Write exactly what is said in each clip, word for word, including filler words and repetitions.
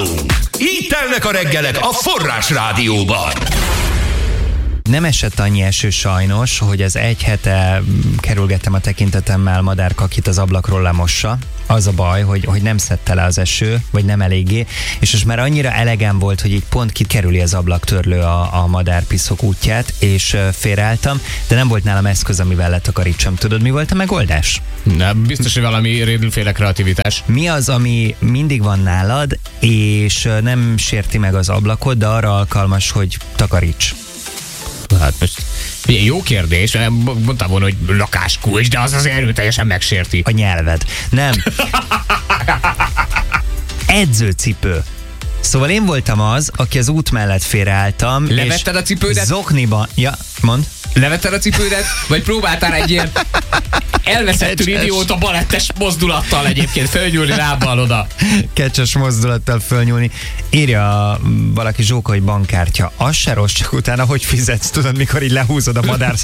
nálunk. Így telnek a reggelek a Forrás Rádióban. Nem esett annyi eső sajnos, hogy az egy hete kerülgettem a tekintetemmel madárkakit az ablakról lemossa. Az a baj, hogy, hogy nem szedte le az eső, vagy nem eléggé, és most már annyira elegem volt, hogy így pont kikerüli az ablaktörlő a, a madárpiszok útját, és félreálltam, de nem volt nálam eszköz, amivel letakarítsam. Tudod, mi volt a megoldás? Na, biztos, hogy valami rédülféle kreativitás. Mi az, ami mindig van nálad, és nem sérti meg az ablakot, de arra alkalmas, hogy takaríts? Hát most jó kérdés, mondtam volna, hogy lakáskulcs, de az azért erőteljesen megsérti. A nyelved. Nem. Edzőcipő. Szóval én voltam az, aki az út mellett félreálltam. Levetted a cipődet? Zokniban. Ja, mondd. Levetted a cipődet? Vagy próbáltál egy ilyen elveszettű idióta balettes mozdulattal egyébként fölnyúlni lábbal oda? Kecses mozdulattal fölnyúlni. Írja valaki Zsóka, hogy bankkártya. Az se rossz, csak utána hogy fizetsz, tudod, mikor így lehúzod a madár.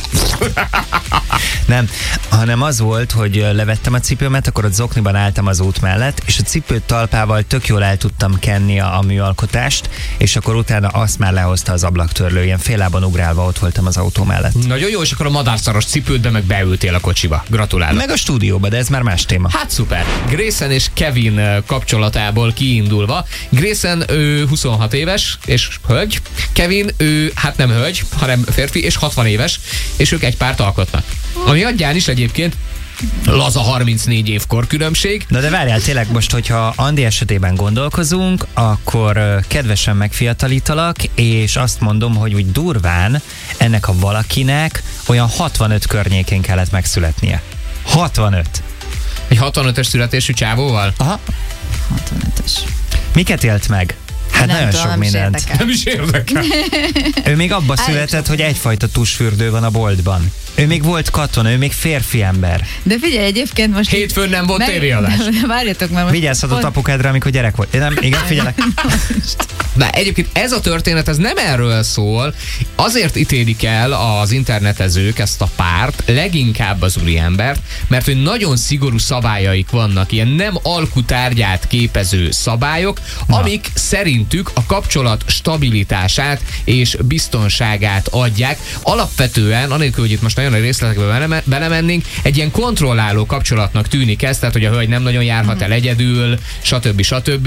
Nem, hanem az volt, hogy levettem a cipőmet, akkor ott zokniban álltam az út mellett, és a cipő talpával tök jól el tudtam kenni a, a műalkotást, és akkor utána azt már lehozta az ablaktörlő, ilyen fél lábon ugrálva ott voltam az autó mellett. Nagyon jó, és akkor a madárszaros cipődbe meg beültél a kocsiba. Gratulálok. Meg a stúdióba, de ez már más téma. Hát szuper. Grayson és Kevin kapcsolatából kiindulva. Grayson ő huszonhat éves, és hölgy. Kevin ő hát nem hölgy, hanem férfi, és hatvan éves, és ők egy párt alkotnak. Ami adján is egyébként laza harmincnégy év korkülönbség. Na de várjál, tényleg most, hogyha Andi esetében gondolkozunk, akkor kedvesen megfiatalítalak, és azt mondom, hogy úgy durván ennek a valakinek olyan hatvanöt környékén kellett megszületnie. hatvanöt. Egy hatvanötös születésű csávóval? Aha. hatvanötös. Miket élt meg? Hát nem nagyon tudom, sok nem is mindent. érdekel. Nem is érdekel. Ő még abba született, hogy egyfajta tusfürdő van a boltban. Ő még volt katona, ő még férfi ember. De figyelj, egyébként most... Hétfőn nem volt tévéadás. Várjatok már most... Vigyázhatott apukádra, amikor gyerek volt. Nem, igen, figyelek. Na, egyébként ez a történet, ez nem erről szól. Azért ítélik el az internetezők ezt a párt, leginkább az úriembert, mert hogy nagyon szigorú szabályaik vannak, ilyen nem alkutárgyát képező szabályok, Na. amik szerintük a kapcsolat stabilitását és biztonságát adják. Alapvetően, anélkül, hogy itt most nagyon a részletekbe belemennénk, egy ilyen kontrolláló kapcsolatnak tűnik ez, tehát hogy a hölgy nem nagyon járhat el egyedül, stb. stb.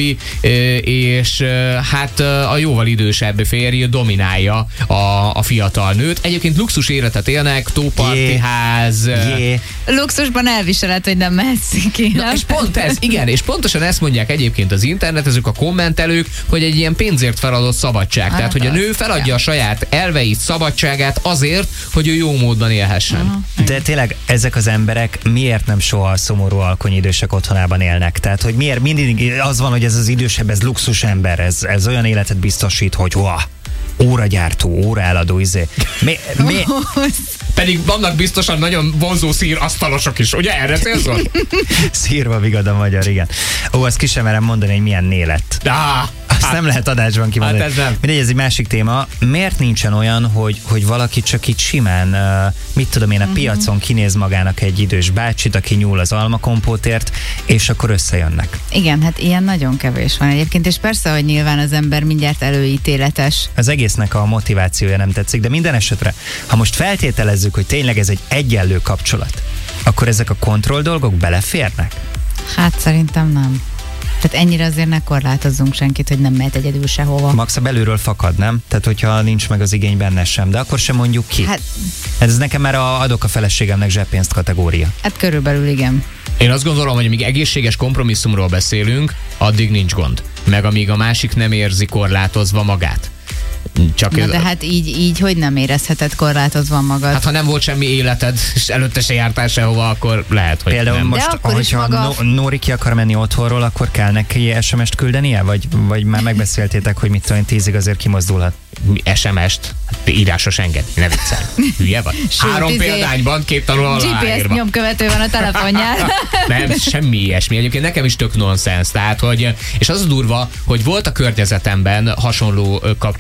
És hát a jóval idősebb férj dominálja a, a fiatal nőt. Egyébként luxus életet élnek, tópartiház. Yeah. Luxusban elviseled, hogy nem mehetsz ki. Na, és pont ez, igen, és pontosan ezt mondják egyébként az internetezők, a kommentelők, hogy egy ilyen pénzért feladott szabadság. Ah, tehát, hogy a nő feladja a saját elveit, szabadságát azért, hogy ő jó módon élhessen. Aha. De tényleg ezek az emberek miért nem soha szomorú alkony idősek otthonában élnek? Tehát, hogy miért mindig az van, hogy ez az idősebb, ez luxus ember, ez, ez olyan életet biztosít, hogy hoa, óragyártó, óraeladó, izé. Mi, mi? Pedig vannak biztosan nagyon vonzó szírasztalosok is, ugye? Erre célzol? Szírva vigad a magyar, igen. Ó, azt ki sem merem mondani, hogy milyen né lett. Ah, Azt hát, nem lehet adásban kimondani. Hát ez nem. Mindegy, ez egy másik téma. Miért nincsen olyan, hogy, hogy valaki csak így simán, uh, mit tudom én, a uh-huh. piacon kinéz magának egy idős bácsit, aki nyúl az almakompótért, és akkor összejönnek? Igen, hát ilyen nagyon kevés van egyébként, és persze, hogy nyilván az ember mindjárt előítéletes. Az egésznek a motivációja nem tetszik, de minden esetre, ha most feltételezzük, hogy tényleg ez egy egyenlő kapcsolat, akkor ezek a kontroll dolgok beleférnek? Hát szerintem nem. Tehát ennyire azért ne korlátozzunk senkit, hogy nem mehet egyedül sehova. Max a belülről fakad, nem? Tehát, hogyha nincs meg az igény benne sem, de akkor sem mondjuk ki. Hát, ez nekem már a adok a feleségemnek zseppénzt kategória. hát körülbelül igen. Én azt gondolom, hogy amíg egészséges kompromisszumról beszélünk, addig nincs gond. Meg amíg a másik nem érzi korlátozva magát. Csak Na ez, de hát így, így hogy nem érezheted korlátozva magad? hát ha nem volt semmi életed, és előtte se jártál sehova, akkor lehet, hogy Például nem. most, akkor is hogyha maga- no, Nóri ki akar menni otthonról, akkor kell neki es em est küldenie? Vagy, vagy már megbeszéltétek, hogy mit tudom én, tízig azért kimozdulhat? es em est, hát írásos engedni, ne viccelj. Hülye vagy? Sőt, Három izé, példányban, két tanul gé pé es aláírva. nyomkövető van a telefonján. Nem, semmi ilyesmi. Egyébként nekem is tök nonsens. Tehát, hogy, és az a durva, hogy volt a környezetemben hasonló ö, kapcsolat, Igen.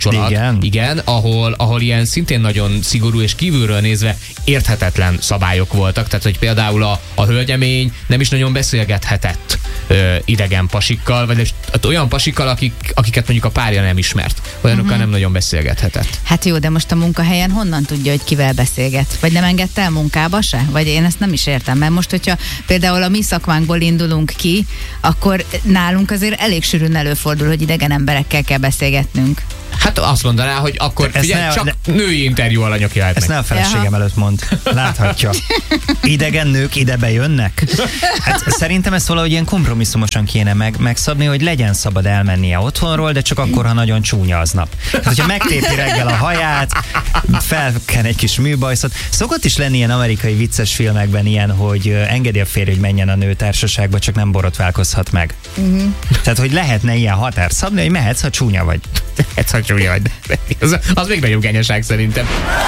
Igen? Igen, ahol, ahol ilyen szintén nagyon szigorú és kívülről nézve érthetetlen szabályok voltak. Tehát, hogy például a, a hölgyemény nem is nagyon beszélgethetett ö, idegen pasikkal, vagy olyan pasikkal, akik, akiket mondjuk a párja nem ismert. Olyanokkal uh-huh. nem nagyon beszélgethetett. Hát jó, de most a munkahelyen honnan tudja, hogy kivel beszélget? Vagy nem engedte el munkába se? Vagy én ezt nem is értem, mert most, hogyha például a mi szakmánkból indulunk ki, akkor nálunk azért elég sűrűn előfordul, hogy idegen emberekkel kell beszélgetnünk. Hát azt mondaná, hogy akkor Ezt figyelj, ne, csak ne, női interjú alanyok jöhetnek. Ezt ne a feleségem Jaha. előtt mond. Láthatja. Idegen nők ide bejönnek? Hát szerintem ezt valahogy ilyen kompromisszumosan kéne meg, megszabni, hogy legyen szabad elmennie otthonról, de csak akkor, ha nagyon csúnya aznap. Tehát, hogyha megtépi reggel a haját, felken egy kis műbajszot. Szokott is lenni ilyen amerikai vicces filmekben ilyen, hogy engedi a férj, hogy menjen a nő társaságba, csak nem borotválkozhat meg. Uh-huh. Tehát, hogy lehetne ilyen határ szabni, hogy mehetsz, ha csúnya vagy. Ez ha csúnya vagy. Az, az még nagyobb genyeság szerintem.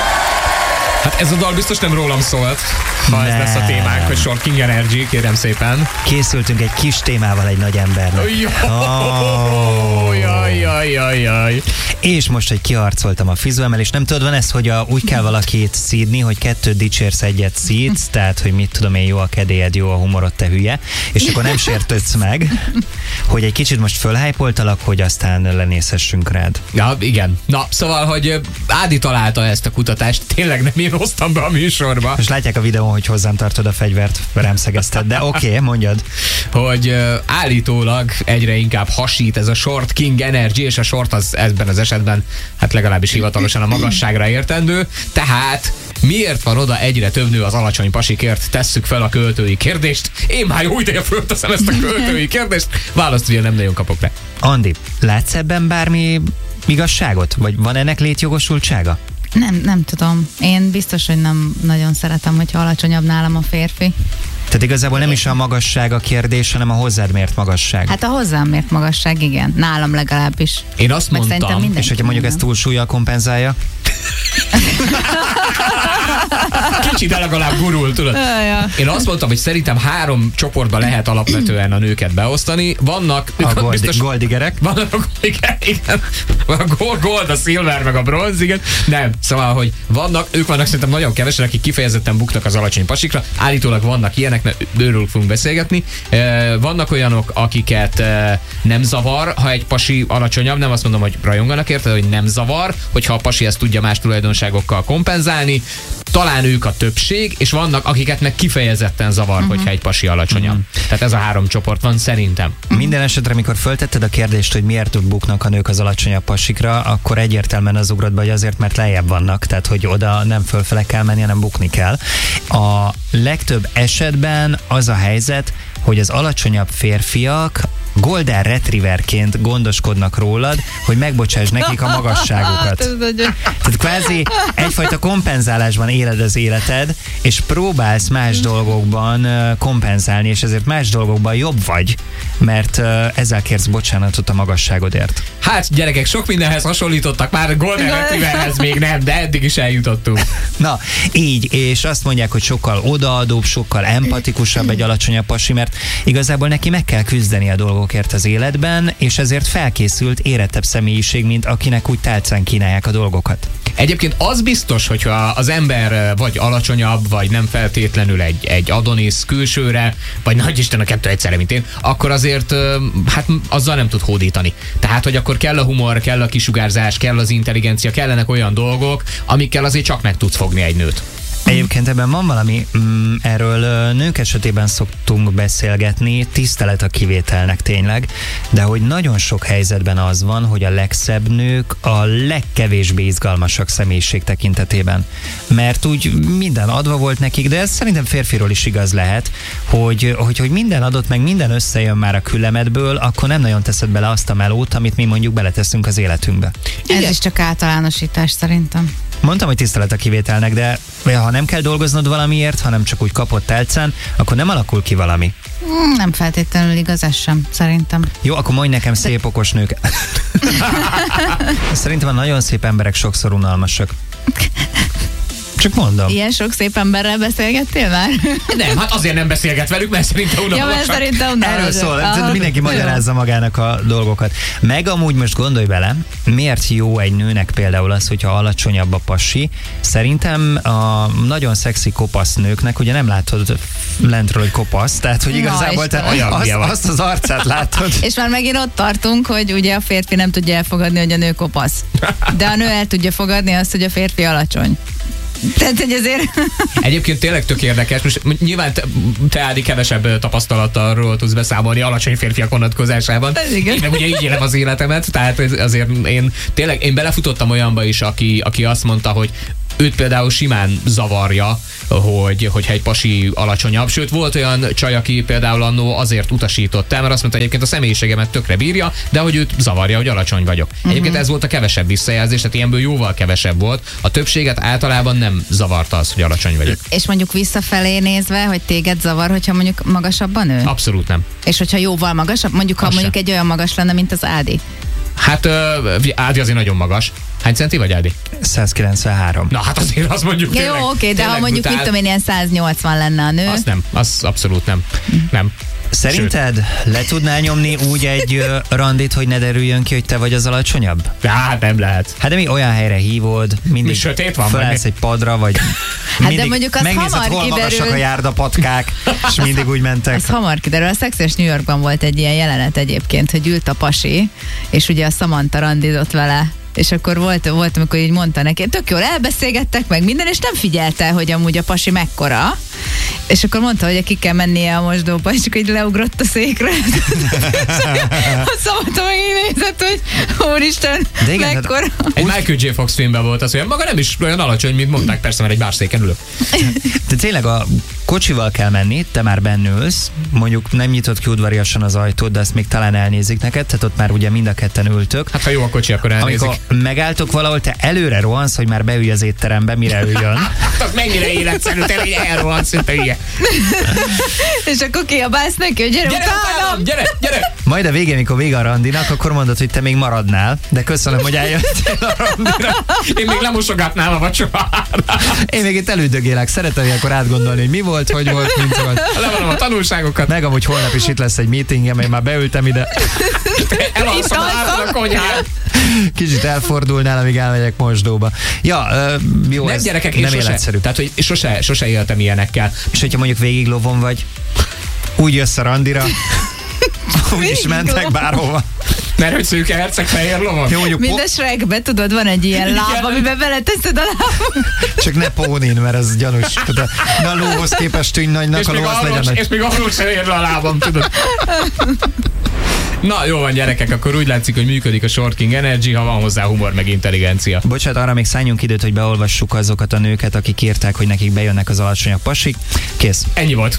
Hát ez a dal biztos nem rólam szólt, ha nem. Ez lesz a témánk, hogy Short King Energy, kérem szépen. Készültünk egy kis témával egy nagy embernek. Oh. Jaj, jaj, jaj, jaj. És most, hogy kiharcoltam a fizuemelést, nem tudod, van ez, hogy a, úgy kell valakit szídni, hogy kettőt dicsérsz, egyet szídsz, tehát, hogy mit tudom én, jó a kedélyed, jó a humorod, te hülye, és akkor nem sértődsz meg, hogy egy kicsit most fölhájpoltalak, hogy aztán lenézhessünk rád. Ja, igen. Na, szóval, hogy Ádi találta ezt a kutatást, tényleg nem én hoztam be a műsorba. Most látják a videón, hogy hozzám tartod a fegyvert, rám szegezted, de oké, okay, mondjad. Hogy uh, állítólag egyre inkább hasít ez a Short King Energy, és a short az ebben az esetben, hát legalábbis hivatalosan a magasságra értendő. Tehát miért van oda egyre több nő az alacsony pasikért? Tesszük fel a költői kérdést. Én már jó ideje fölteszem ezt a költői kérdést. Választ ugye nem nagyon kapok rá. Andi, látsz ebben bármi igazságot? Vagy van ennek létjogosultsága? Nem, nem tudom. Én biztos, hogy nem nagyon szeretem, hogyha alacsonyabb nálam a férfi. Tehát igazából nem is a magasság a kérdés, hanem a hozzád mért magasság. Hát a hozzám mért magasság, igen. Nálam legalábbis. Én azt Meg mondtam, és hogyha mondjuk ezt túlsúllyal kompenzálja? kicsit de legalább gurul, tudod. Én azt mondtam, hogy szerintem három csoportba lehet alapvetően a nőket beosztani. Vannak a gold, biztos, goldigerek. Vannak a igen, igen. A gold, gold, a silver, meg a bronz, igen. Nem, szóval, hogy vannak, ők vannak szerintem nagyon kevesen, akik kifejezetten buknak az alacsony pasikra. Állítólag vannak ilyenek, mert őről fogunk beszélgetni. Vannak olyanok, akiket nem zavar, ha egy pasi alacsonyabb, nem azt mondom, hogy rajonganak érte, hogy nem zavar, hogyha a pasi ezt tudja más tulajdonságokkal kompenzálni. Talán ők a többség, és vannak, akiket meg kifejezetten zavar, uh-huh. hogyha egy pasi alacsonyabb. Uh-huh. Tehát ez a három csoport van szerintem. Minden esetre, amikor föltetted a kérdést, hogy miért buknak a nők az alacsonyabb pasikra, akkor egyértelműen az ugrott be, hogy azért, mert lejjebb vannak, tehát hogy oda nem fölfele kell menni, hanem bukni kell. A legtöbb esetben az a helyzet, hogy az alacsonyabb férfiak golden retrieverként gondoskodnak rólad, hogy megbocsáss nekik a magasságukat. Tehát kvázi egyfajta kompenzálásban éled az életed, és próbálsz más dolgokban kompenzálni, és ezért más dolgokban jobb vagy, mert ezzel kérsz bocsánatot a magasságodért. Hát gyerekek, sok mindenhez hasonlítottak, már golden retrieverhez még nem, de eddig is eljutottunk. Na, így, és azt mondják, hogy sokkal odaadóbb, sokkal empatikusabb egy alacsonyabb pasi, mert igazából neki meg kell küzdeni a dolgokért az életben, és ezért felkészült, érettebb személyiség, mint akinek úgy tálcán kínálják a dolgokat. Egyébként az biztos, hogyha az ember vagy alacsonyabb, vagy nem feltétlenül egy, egy Adonis külsőre, vagy nagy Isten a kettő egyszerre, mint én, akkor azért hát azzal nem tud hódítani. Tehát, hogy akkor kell a humor, kell a kisugárzás, kell az intelligencia, kellenek olyan dolgok, amikkel azért csak meg tudsz fogni egy nőt. Egyébként ebben van valami, mm, erről nők esetében szoktunk beszélgetni, tisztelet a kivételnek tényleg, de hogy nagyon sok helyzetben az van, hogy a legszebb nők a legkevésbé izgalmasak személyiség tekintetében. Mert úgy minden adva volt nekik, de ez szerintem férfiról is igaz lehet, hogy, hogy, hogy minden adott, meg minden összejön már a küllemedből, akkor nem nagyon teszed bele azt a melót, amit mi mondjuk beleteszünk az életünkbe. Ez Igen. is csak általánosítás szerintem. Mondtam, hogy tisztelet a kivételnek, de ha nem kell dolgoznod valamiért, hanem csak úgy kapott tálcán, akkor nem alakul ki valami. Nem feltétlenül igaz, ez sem, szerintem. Jó, akkor mondj nekem szép, okos nők. Szerintem a nagyon szép emberek sokszor unalmasak. Csak mondom. Ilyen sok szép emberrel beszélgettél már? Nem, hát azért nem beszélget velük, mert szerintem Ja, mert unalmasak. szerintem unalmasak. Erről szól, Aha. mindenki magyarázza magának a dolgokat. Meg amúgy most gondolj bele, miért jó egy nőnek például az, hogyha alacsonyabb a pasi. Szerintem a nagyon szexi kopasz nőknek, ugye nem látod lentről, hogy kopasz, tehát hogy Na, igazából te Istenem. azt, Olyan azt az arcát látod. És már megint ott tartunk, hogy ugye a férfi nem tudja elfogadni, hogy a nő kopasz. De a nő el tudja fogadni azt, hogy a férfi alacsony. Tehát, hogy azért... Egyébként tényleg tök érdekes. Most nyilván te, te Ádi, kevesebb tapasztalattal tudsz beszámolni alacsony férfiak vonatkozásában. Ez igaz. Én meg ugye így élem az életemet, tehát azért én tényleg én belefutottam olyanba is, aki, aki azt mondta, hogy őt például simán zavarja, hogy, hogyha egy pasi alacsonyabb. Sőt, volt olyan csaj, aki például annó azért utasított el, mert azt mondta, egyébként a személyiségemet tökre bírja, de hogy őt zavarja, hogy alacsony vagyok. Uh-huh. Egyébként ez volt a kevesebb visszajelzés, tehát ilyenből jóval kevesebb volt. A többséget általában nem zavarta az, hogy alacsony vagyok. És mondjuk visszafelé nézve, hogy téged zavar, hogyha mondjuk magasabb a nő? Abszolút nem. És hogyha jóval magasabb? Mondjuk, ha Az mondjuk sem. egy olyan magas lenne, mint az Ádi. Hát ö, Ádi azért nagyon magas. Hány centi vagy, Ádi? száz kilencvenhárom. Na hát azért azt mondjuk Ja, tényleg, jó, oké, de ha tényleg mondjuk, brutál. mit tudom én, ilyen száznyolcvan lenne a nő. Azt nem, az abszolút nem. Nem. Szerinted le tudnál nyomni úgy egy ö, randit, hogy ne derüljön ki, hogy te vagy az alacsonyabb? Hát nem lehet. Hát de mi olyan helyre hívod, mindig Mi sötét van, felállsz vagy egy padra, vagy de mindig mondjuk az megnézed, hamar hol magasak kiderül. a járdapatkák, és mindig úgy mentek. Ez hamar kiderül. A Szexes New Yorkban volt egy ilyen jelenet egyébként, hogy ült a pasi, és ugye a Samantha randizott vele. És akkor volt, volt, amikor így mondta neki, tök jól elbeszélgettek meg minden, és nem figyelte, hogy amúgy a pasi mekkora. És akkor mondta, hogy ki kell mennie a mosdóba, és akkor így leugrott a székre. A Samantha meg így nézett, hogy úristen, De igen, mekkora. Egy Michael J. Fox filmben volt az, hogy maga nem is olyan alacsony, mint mondták, persze, mert egy más széken ülök. De tényleg a kocsival kell menni, te már bennülsz, mondjuk nem nyitott ki udvariasan az ajtót, de ezt még talán elnézik neked, tehát ott már ugye mind a ketten ültök. Hát ha jó a kocsi, akkor elnézik. Amikor megálltok valahol, te előre rohansz, hogy már beülj az étterembe, mire ő jön. Hát az mennyire életszerű, tényleg, hogy elrohansz, szinte ilyen. És akkor kiabálsz neki, hogy gyere, Gyere, utánam! utánam, gyere, gyere! Majd a végén, mikor vége a randinak, akkor mondod, hogy te még maradnál, de köszönöm, hogy eljöttél a randira. Én még lemosogatnám a vacsorát. Én még itt elüldögélek, szeretem ilyenkor átgondolni, hogy mi volt, hogy volt, mint volt. Levonom a tanulságokat. Meg amúgy holnap is itt lesz egy meetingem, én már beültem ide. Elalszom a konyhán. Kicsit elfordulnál, amíg elmegyek mosdóba. Ja, ö, jó, Nem, ez gyerekek, én nem sose, életszerű. tehát, hogy sose, sose éltem ilyenekkel. És hogyha mondjuk végig lovon vagy, úgy jössz a randira, úgy is Végig mentek lovon. bárhova. Mert hogy szőke herceg fehér lovon. Jó, mondjuk Mind po- a Shrekbe, tudod, van egy ilyen láb, Igen. amiben beleteszed a lábot. csak ne pónin, mert ez gyanús. De a lóhoz képest tűnj nagynak, És a még, ló azt legyen arról, nagy. és még arról sem ér le a lábam, tudod. Na, jó van, gyerekek, akkor úgy látszik, hogy működik a Short King Energy, ha van hozzá humor meg intelligencia. Bocsánat, arra még szálljunk időt, hogy beolvassuk azokat a nőket, akik írták, hogy nekik bejönnek az alacsonyabb pasik. Kész. Ennyi volt.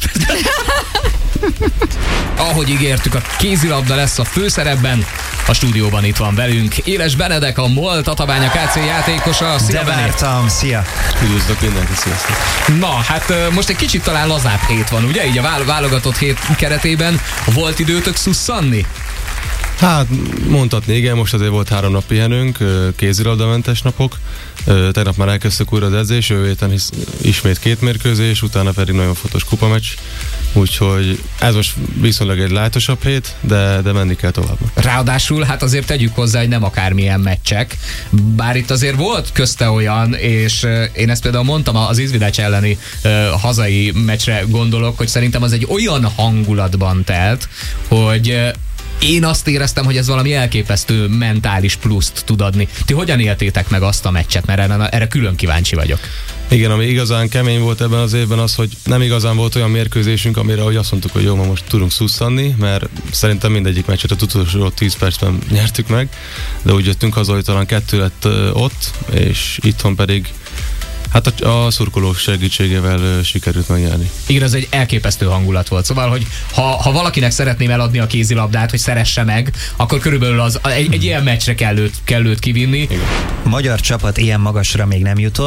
Ahogy ígértük, a kézilabda lesz a főszerepben. A stúdióban itt van velünk Éles Benedek, a MOL Tatabánya ká cé játékosa. Szia, De Benét! vártam, szia! Üdvözlök mindenkit, sziasztok! Na, hát ö, most egy kicsit talán lazább hét van, ugye? Így a vál- válogatott hét keretében volt időtök szusszanni? Hát mondhatni, igen, most azért volt három nap pihenőnk, ö, kézilabdamentes napok. Ö, Tegnap már elkezdtük újra az edzés, jövő héten hisz, ismét két mérkőzés, utána pedig nagyon fontos kupameccs. Úgyhogy ez most viszonylag egy lájtosabb hét, de, de menni kell tovább. Ráadásul, hát azért tegyük hozzá, hogy nem akármilyen meccsek, bár itt azért volt közte olyan, és euh, én ezt például mondtam az Izvidecs elleni euh, hazai meccsre gondolok, hogy szerintem az egy olyan hangulatban telt, hogy euh, én azt éreztem, hogy ez valami elképesztő mentális pluszt tud adni. Ti hogyan éltétek meg azt a meccset? Mert erre, erre külön kíváncsi vagyok. Igen, ami igazán kemény volt ebben az évben az, hogy nem igazán volt olyan mérkőzésünk, amire hogy azt mondtuk, hogy jó, ma most tudunk szusszanni, mert szerintem mindegyik meccset az utolsó tíz percben nyertük meg, de úgy jöttünk haza, hogy talán kettő lett ö, ott, és itthon pedig hát a, a szurkolók segítségével ö, sikerült megnyerni. Igen, ez egy elképesztő hangulat volt. Szóval, hogy ha, ha valakinek szeretném eladni a kézilabdát, hogy szeresse meg, akkor körülbelül az, egy, egy ilyen meccsre kell őt, kell őt kivinni. A magyar csapat ilyen magasra még nem jutott.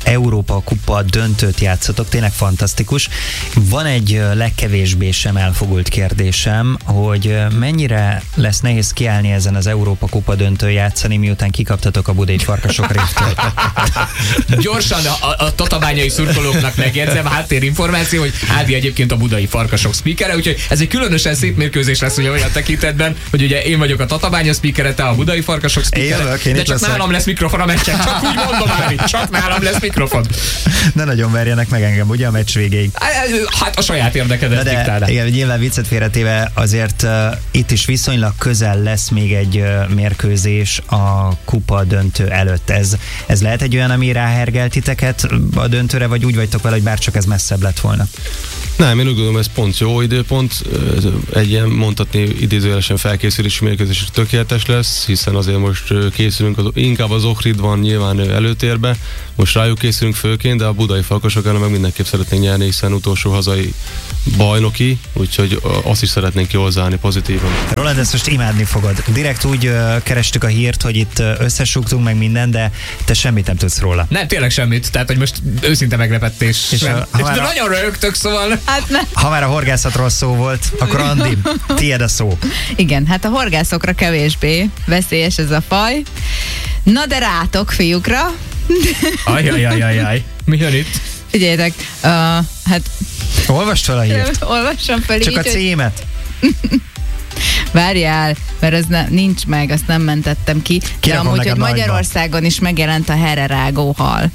Európa kupa döntőt játszotok, tényleg fantasztikus. Van egy legkevésbé sem elfogult kérdésem, hogy mennyire lesz nehéz kiállni ezen az Európa kupa döntőn játszani, miután kikaptatok a budai Farkasok Révtől. Gyorsan a, a tatabányai szurkolóknak megjegyzem, háttérinformáció, hogy Ádi egyébként a budai Farkasok speakere, úgyhogy ez egy különösen szép mérkőzés lesz ugye olyan tekintetben, hogy ugye én vagyok a Tatabánya speakere, te a budai Farkasok speakere, jövök, de csak leszek. nálam lesz mikrofon a meccsen, csak úgy mondom Ádi, csak nálam lesz mikrofon. Ne nagyon verjenek meg engem, ugye a meccs végéig. Hát a saját érdekedet De diktálná. igen, nyilván viccet félretéve azért uh, itt is viszonylag közel lesz még egy uh, mérkőzés a kupa döntő előtt. Ez, ez lehet egy olyan, ami ráhergelt titeket a döntőre, vagy úgy vagytok vele, hogy bárcsak ez messzebb lett volna? Nem, én úgy gondolom, ez pont jó időpont. Egy ilyen mondhatni idézőjelesen felkészülési mérkőzés tökéletes lesz, hiszen azért most készülünk, az, inkább az Ohrid van nyilván előtérbe, most rájuk készülünk főként, de a budai Farkasok ellen meg mindenképp szeretnénk nyerni, hiszen utolsó hazai bajnoki, úgyhogy azt is szeretnénk jól zárni pozitívan. Roland, ezt most imádni fogod. Direkt úgy uh, kerestük a hírt, hogy itt uh, összesúgtunk meg minden, de te semmit nem tudsz róla. Nem, tényleg semmit, tehát hogy most őszinte meglepetés. És És, a- és ha már de a- nagyon rögtök, szóval... Hát nem. Ha már a horgászatról szó volt, akkor Andi, tiéd a szó. Igen, hát a horgászokra kevésbé veszélyes ez a faj. Na de rátok, fiúkra. Ajajajajaj. Mi jön itt? Figyeljetek, uh, hát Olvasd fel a hírt. olvassam fel Csak így, a hogy címet. várjál, mert ez ne, nincs meg, azt nem mentettem ki. De Kirakom amúgy, neked hogy nagyban. Magyarországon is megjelent a hererágó hal.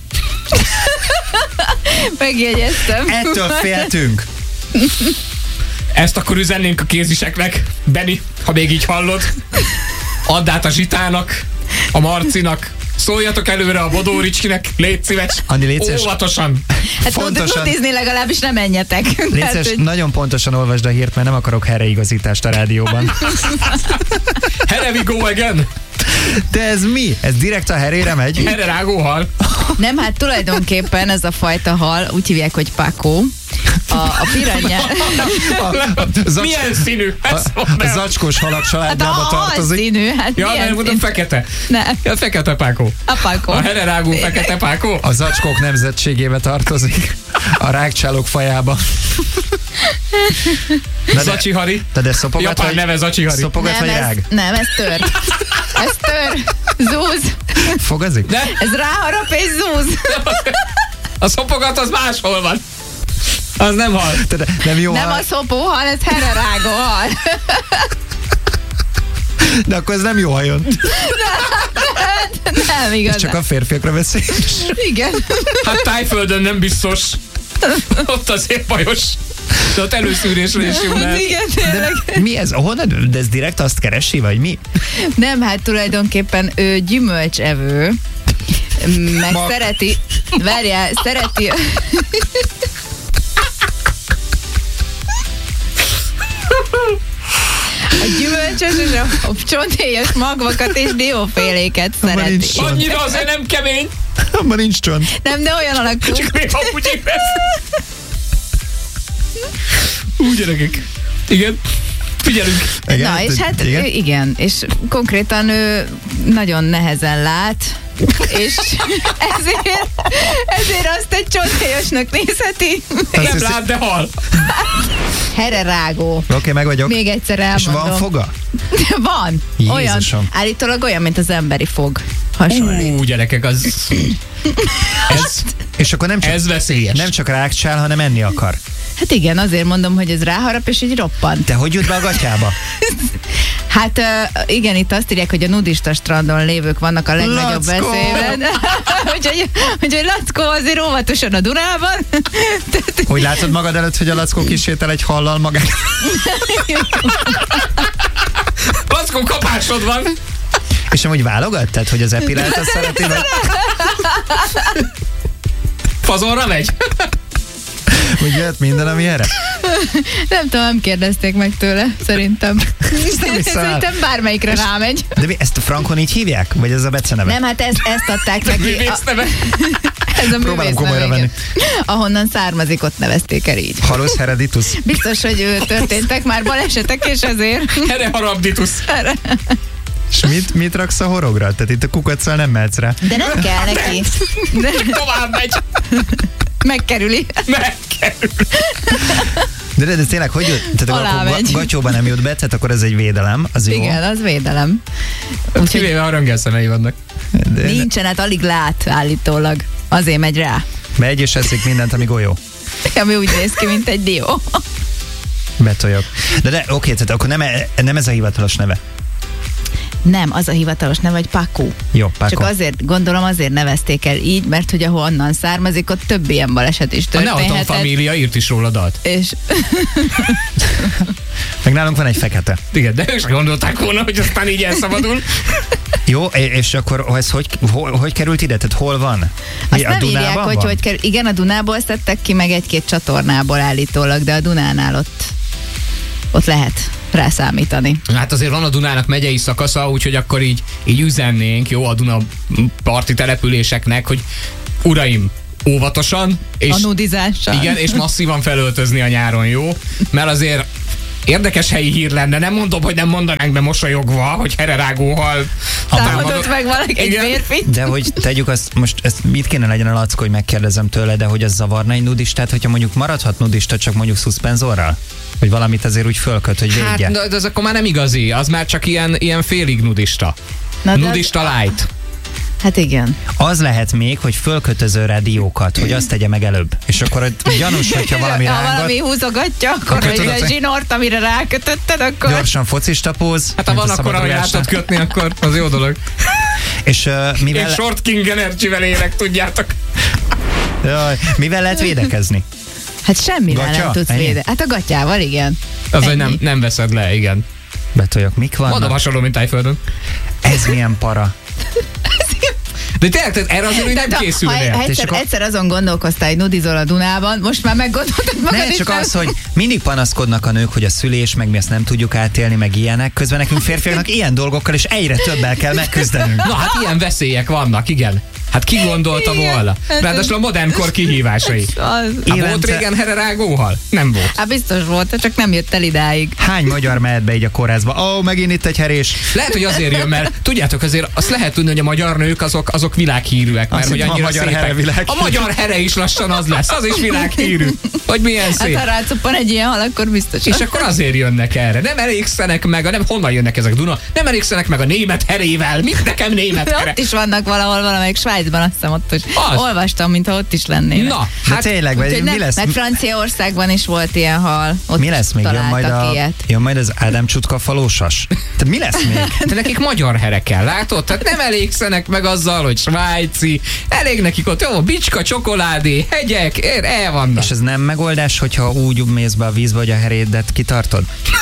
Megjegyeztem. Ettől féltünk. Ezt akkor üzennénk a kéziseknek, Benni, ha még így hallod. Add át a Zsitának, a Marcinak, szóljatok előre a Bodóricskinek, légy szíves, Andi, légy szíves. óvatosan. Hát Fontosan- nudizni legalábbis nem menjetek. Tehát, Légy hogy- nagyon pontosan olvasd a hírt, mert nem akarok helyreigazítást a rádióban. Here we go again. De ez mi? Ez direkt a herére megy? Erre rágóhal. Nem, hát tulajdonképpen ez a fajta hal, úgy hívják, hogy pakó. A, a piranya... A, a, zacs, Milyen színű? a, Ezt a mondd el. zacskós halak Hát a családjába hal tartozik. színű, hát Ja, milyen nem mondom színű? fekete. Nem, Ja, fekete pákó. a pakó. A here rágó fekete pákó. A zacskók nemzetségébe tartozik. A rágcsálók fajába. Na de, Zacsi Hari. de, de szopogat Japán vagy, neve Zacsi Hari. szopogat Nem, vagy ez, rág? nem, ez tör. Ez tör. Zúz. Fogazik? De Ez ráharap és zúz. a szopogat az máshol van. Az nem hal. De, de, nem jó Nem hal, a szopóhal, ez hererágó hal. de akkor ez nem jó hajön. Nem Ez igaz. csak a férfiakra veszélyes. Igen. Hát Tájföldön nem biztos. Ott azért bajos. De ott előszűrésre is jó lehet. Igen, tényleg. Mi ez? Honnan? De ez direkt azt keresi, vagy mi? Nem, hát tulajdonképpen ő gyümölcsevő, meg Ma- szereti, várjál, szereti, a gyümölcsös és a csonthéjas magvakat és dióféléket Abban szereti. nincs csont. Annyira azért nem kemény. Abban nincs csont. Nem, de olyan alakú. Csak néha úgy érez. Úgy gyerekek. Igen. Figyelünk. Igen? Na, és hát Igen? igen. igen, és konkrétan ő nagyon nehezen lát, és ezért, ezért azt egy csonthéjasnak nézheti. Azt Nem hiszi- lát, de hal. Hererágó. Oké, meg vagyok. Még egyszer És elmondom. van foga? Van. Olyan, Jézusom. állítólag olyan, mint az emberi fog. Hasonlít. Ú, gyerekek, az... Ez, És akkor nem csak, ez veszélyes. nem csak rágcsál, hanem enni akar. Hát igen, azért mondom, hogy ez ráharap, és így roppant. Te hogy jut be a gatyába? Hát uh, igen, itt azt írják, hogy a nudista strandon lévők vannak a legnagyobb Lackó! veszélyben. úgyhogy, úgyhogy Lackó azért óvatosan a Dunában. Tehát- Hogy látod magad előtt, hogy a Lackó kísértel egy hallal magát? Lackó, kapásod van. És amúgy válogat? Tehát, hogy az epilált azt szereti, vagy... Fazonra megy. Hogy jöhet minden, ami erre? Nem tudom, nem kérdezték meg tőle, szerintem. nem hiszem el. Szerintem bármelyikre rámegy. De mi, ezt a Frankon így hívják? Vagy ez a beceneve? Nem, hát ezt, ezt adták neki. Művész neve. Ez a Próbálom művész komolyra neve, venni. igen. Ahonnan származik, ott nevezték el így. Halus hereditus. Biztos, hogy ő történtek már balesetek, és ezért. Here harabditus. És mit, mit raksz a horogra? Tehát itt a kukacsal nem mehetsz rá. De nem kell neki. De Tovább megy. megkerüli. Megkerül. De, de, de tényleg, hogy jut? Tehát Alá akkor megy. ga- gatyóban nem jut be, tehát akkor ez egy védelem, az jó. Igen, az védelem. Úgyhogy Kivéve a röntgenszemei vannak. De nincsen, hát alig lát állítólag. Azért megy rá. megy és eszik mindent, ami golyó. Ami úgy néz ki, mint egy dió. Betoljak. De, de oké, tehát akkor nem, e- nem ez a hivatalos neve. Nem, az a hivatalos neve, hogy Pacu. Jó, Paco. Csak azért, gondolom azért nevezték el így, mert hogy ahonnan származik, ott több ilyen baleset is A Neoton történhetett. família írt is róla dalt. És Meg nálunk van egy fekete. Igen, de ők sem gondolták volna, hogy aztán így elszabadul. Jó, és akkor ez hogy, hogy, hogy került ide? Tehát hol van? azt Mi, a nem írják, Dunában hogy van? hogy kerül. Igen, a Dunából szedtek ki, meg egy-két csatornából állítólag, de a Dunánál ott, ott lehet rászámítani. Hát azért van a Dunának megyei szakasza, úgyhogy akkor így, így üzennénk, jó, a Duna parti településeknek, hogy uraim, óvatosan, és A nudizással. igen, és masszívan felöltözni a nyáron, jó? Mert azért érdekes helyi hír lenne, nem mondom, hogy nem mondanánk be mosolyogva, hogy hererágóhal Támadott meg valaki egy Igen. férfit. De hogy tegyük azt, most ezt mit kéne legyen a Lackó, hogy megkérdezem tőle, de hogy az zavarna egy nudistát, hogyha mondjuk maradhat nudista, csak mondjuk szuszpenzorral? Hogy valamit azért úgy fölköt, hogy védje. Hát, de, de az akkor már nem igazi, az már csak ilyen, ilyen félig nudista. Na, de Nudista light. Hát igen. Az lehet még, hogy fölkötöző rá diókat, hogy azt tegye meg előbb. És akkor ott gyanús, hogyha valami ha rángat, valami húzogatja, akkor Akkor egy tudod, hogy- zsinort, amire rákötötted, akkor... gyorsan focista póz. Hát ha mint van a akkor, ahogy át szabadrugásnál. tudod kötni, akkor az jó dolog. És uh, Én mivel, Short King Energy-vel élek, tudjátok. jaj, mivel lehet védekezni? Hát semmivel Gatya? nem tudsz Ennyi? védeni. Hát a gatyával, igen. Az, hogy Ennyi. nem, nem veszed le, igen. Betoljak, mik vannak? Mondom, hasonló, mint Tájföldön. Ez milyen para. De tényleg, tehát erre azért úgy nem Tehát, ha készülnél. egyszer, És akkor- egyszer azon gondolkoztál, hogy nudizol a Dunában, most már meggondoltad magad Ne, is. csak nem? az, hogy mindig panaszkodnak a nők, hogy a szülés, meg mi ezt nem tudjuk átélni, meg ilyenek. Közben nekünk férfiaknak ilyen dolgokkal és egyre többel kell megküzdenünk. Na hát ilyen veszélyek vannak, igen. Hát ki gondolta Igen. volna? Hát Ráadásul a modern kor kihívásai. Az. Hát volt Évente- régen hererágóhal? Nem volt. Hát biztos volt, csak nem jött el idáig. Hány magyar mehet be így a kórházba? Ó, oh, megint itt egy herés. Lehet, hogy azért jön, mert tudjátok, azért azt lehet tudni, hogy a magyar nők azok, azok világhírűek, mert Azt hogy hittem, a annyira magyar szépek. here világhírű. A magyar here is lassan az lesz, az is világhírű. Hogy milyen Hát szép. ha rácuppan egy ilyen hal, akkor biztos. És akkor azért jönnek erre. Nem elégszenek meg, a, nem honnan jönnek ezek Duna, nem elégszenek meg a német herével. Mit nekem német De here? ott is vannak valahol, valamelyik Svájcban, azt hiszem ott is. Az. Olvastam, mintha ott is lennének. Na, De hát tényleg, Úgyhogy vagy mi nem, lesz? meg Franciaországban is volt ilyen hal. Ott Mi lesz még? Jön találtak majd, a, ilyet. jön majd az Ádám Csutka falósas? Tehát mi lesz még? de nekik magyar here kell, látod? Tehát nem elégszenek meg azzal, hogy svájci, elég nekik ott, jó, bicska, csokoládé, hegyek, ér, el vannak. És ez nem megoldás, hogyha úgy mész be a vízbe, hogy a herédet kitartod?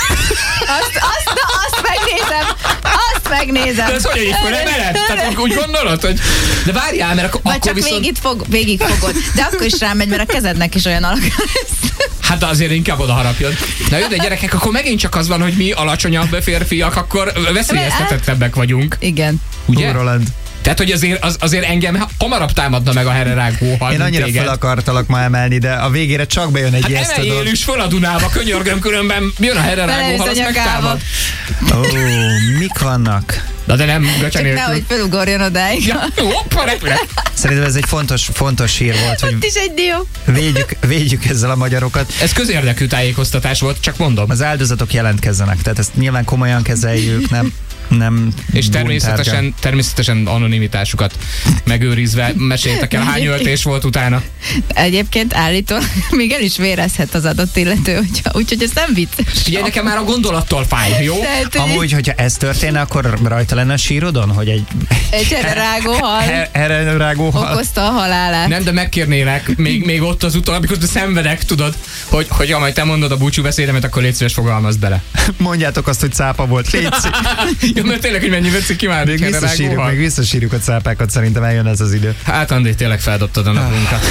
Azt, azt, na, azt megnézem, azt megnézem. De ez hogy így fölemeled? Tehát úgy- úgy gondolod, hogy... De várjál, mert akkor, Vagy akkor csak viszont... végig, fog, végig fogod. De akkor is rámegy, mert a kezednek is olyan alak lesz. Hát de azért inkább oda harapjon. Na jó, de gyerekek, akkor megint csak az van, hogy mi alacsonyabb férfiak, akkor veszélyeztetettebbek vagyunk. Igen. Ugye? Hú, Roland. Tehát, hogy azért, az, azért engem hamarabb támadna meg a hererágó hal, Én mint annyira téged. fel akartalak ma emelni, de a végére csak bejön egy Hát yes, emeljél tudod. is föl a Dunába, könyörgöm, különben jön a hererágó Belevisz hal, a azt nyakába. megtámad. Ó, mik vannak? Na de nem gatya Csak nélkül. nehogy felugorjon odáig. Ja, hoppa, repülek. Szerintem ez egy fontos, fontos hír volt, hogy Ott is egy dió. védjük, védjük ezzel a magyarokat. Ez közérdekű tájékoztatás volt, csak mondom. Az áldozatok jelentkezzenek, tehát ezt nyilván komolyan kezeljük, nem, nem És buntárgyan. természetesen, természetesen anonimitásukat megőrizve meséltek el, hány öltés volt utána. Egyébként állítólag még el is vérezhet az adott illető, hogyha, úgyhogy ez nem vicces. Figyelj, nekem már a gondolattól fáj, jó? Tehát, hogy Amúgy, hogyha ez történne, akkor rajta lenne a sírodon, hogy egy egy rágó hal erre rágó hal. okozta a halálát. Nem, de megkérnélek, még, még ott az utol, amikor te szenvedek, tudod, hogy, hogy ha majd te mondod a búcsú beszédemet, akkor légy szíves, fogalmazd bele. Mondjátok azt, hogy cápa volt. Légy Ja, mert tényleg, hogy mennyi vetszik ki már. még visszasírjuk, még visszasírjuk a cápákat, szerintem eljön ez az idő. Hát, Andi, tényleg feldobtad a napunkat.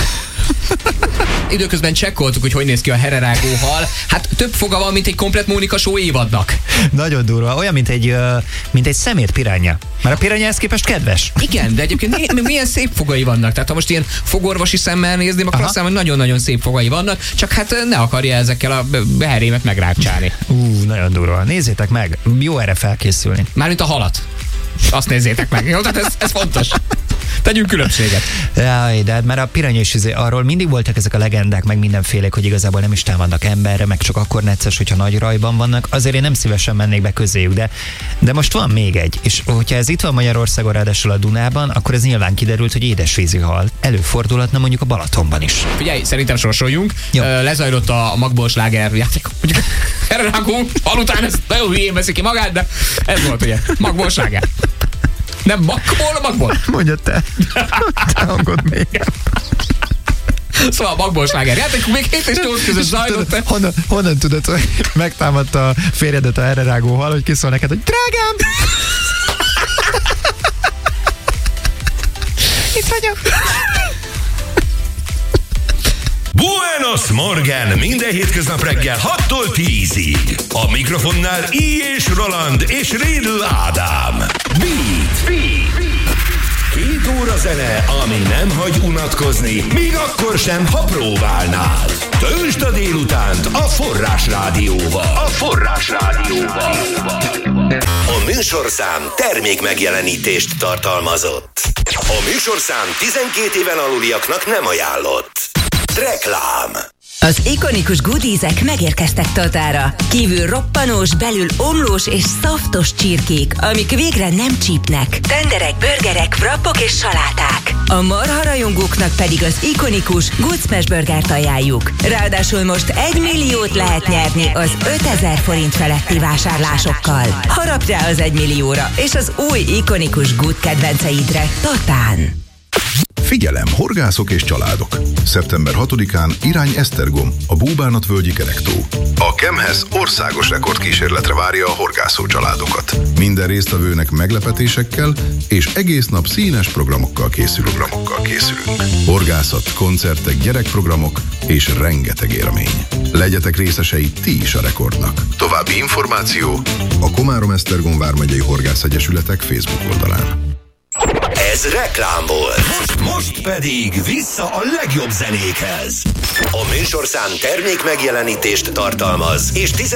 Időközben csekkoltuk, hogy hogy néz ki a hererágó hal. Hát több foga van, mint egy komplet Mónika Show évadnak. Nagyon durva, olyan, mint egy, ö, mint egy szemét piránya. Mert a piránya ezt képest kedves. Igen, de egyébként mi- mi- milyen szép fogai vannak. Tehát ha most ilyen fogorvosi szemmel nézném, akkor Aha. azt hiszem, hogy nagyon-nagyon szép fogai vannak, csak hát ne akarja ezekkel a beherémet megrákcsálni. Ú, nagyon durva. Nézzétek meg, jó erre felkészülni. Mármint a halat. Azt nézzétek meg, jó? Tehát ez, ez fontos. Tegyünk különbséget. Jaj, de hát már a pirany és izé, arról mindig voltak ezek a legendák, meg mindenfélék, hogy igazából nem is támadnak emberre, meg csak akkor necces, hogyha nagy rajban vannak. Azért én nem szívesen mennék be közéjük, de, de most van még egy. És hogyha ez itt van Magyarországon, ráadásul a Dunában, akkor ez nyilván kiderült, hogy édesvízi hal előfordulhatna mondjuk a Balatonban is. Figyelj, szerintem sorsoljunk. Jó. Lezajlott a Magból sláger játék. Erre rágunk, alután ez nagyon hülyén veszi ki magát, de ez volt ugye. Magból sláger. Nem magból, magból. Mondja te. Te hangod még. Szóval magból sláger játék, még hét és nyolc között zajlott. Honnan, honnan tudod, hogy megtámadta a férjedet a erre rágó hal, hogy kiszól neked, hogy drágám! Itt vagyok. Buenos Morgen minden hétköznap reggel hattól tízig. A mikrofonnál I. és Roland és Rédl Ádám. Beat. Beat. Két óra zene, ami nem hagy unatkozni, még akkor sem, ha próbálnál. Töltsd a délutánt a Forrás Rádióval. A Forrás Rádióval. A műsorszám termék megjelenítést tartalmazott. A műsorszám tizenkét éven aluliaknak nem ajánlott. Reklám. Az ikonikus goodiesek megérkeztek Tatára. Kívül roppanós, belül omlós és szaftos csirkék, amik végre nem csípnek. Tenderek, burgerek, wrapok és saláták. A marharajongóknak pedig az ikonikus Good Smash burgert ajánljuk. Ráadásul most egy milliót lehet nyerni az ötezer forint feletti vásárlásokkal. Harapd rá az egy millióra és az új ikonikus Good kedvenceidre Tatán. Figyelem, horgászok és családok! szeptember hatodikán irány Esztergom, a Búbánatvölgyi Kerektó. A Kemhez országos rekordkísérletre várja a horgászó családokat. Minden résztvevőnek meglepetésekkel és egész nap színes programokkal készül, programokkal készülünk. Horgászat, koncertek, gyerekprogramok és rengeteg élmény. Legyetek részesei ti is a rekordnak. További információ a Komárom-Esztergom vármegyei Horgászegyesületek Facebook oldalán. Ez reklám volt. Most, most pedig vissza a legjobb zenékhez. A műsorszám termék megjelenítést tartalmaz, és